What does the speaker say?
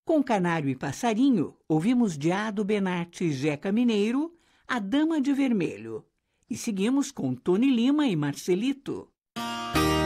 Com Canário e Passarinho, ouvimos de Ado Benatti e Jeca Mineiro, A Dama de Vermelho. E seguimos com Tony Lima e Marcelito.